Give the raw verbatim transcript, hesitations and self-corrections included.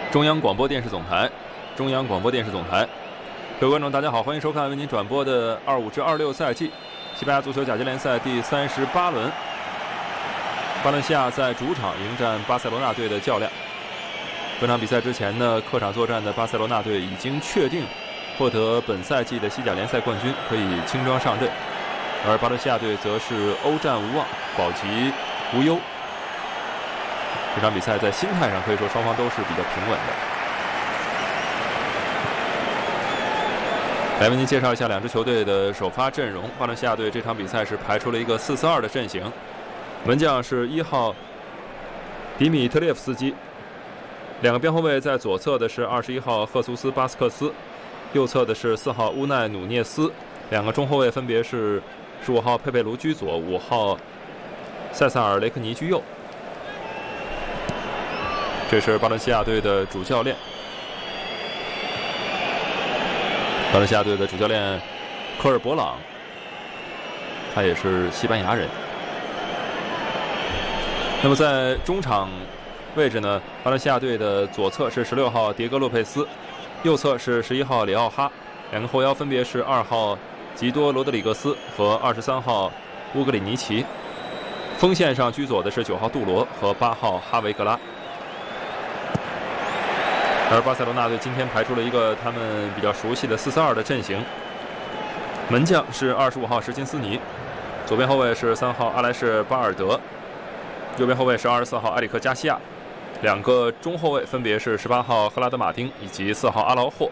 中央广播电视总台，中央广播电视总台，各位观众，大家好，欢迎收看为您转播的二五至二六赛季西班牙足球甲级联赛第三十八轮。巴伦西亚在主场迎战巴塞罗那队的较量。本场比赛之前呢，客场作战的巴塞罗那队已经确定获得本赛季的西甲联赛冠军，可以轻装上阵；而巴伦西亚队则是欧战无望，保级无忧。这场比赛在心态上可以说双方都是比较平稳的。来为您介绍一下两支球队的首发阵容。巴伦西亚队这场比赛是排出了一个四四二的阵型，门将是一号迪米特列夫斯基，两个边后卫在左侧的是二十一号赫苏斯巴斯克斯，右侧的是四号乌奈努涅斯，两个中后卫分别是十五号佩佩卢居左，五号塞萨尔雷克尼居右。这是巴伦西亚队的主教练，巴伦西亚队的主教练科尔博朗，他也是西班牙人。那么在中场位置呢，巴伦西亚队的左侧是十六号迭戈洛佩斯，右侧是十一号里奥哈，两个后腰分别是二号吉多罗德里格斯和二十三号乌格里尼奇。锋线上居左的是九号杜罗和八号哈维格拉。而巴塞罗那队今天排出了一个他们比较熟悉的四四二的阵型，门将是二十五号什金斯尼，左边后卫是三号阿莱士巴尔德，右边后卫是二十四号埃里克加西亚，两个中后卫分别是十八号赫拉德马丁以及四号阿劳霍。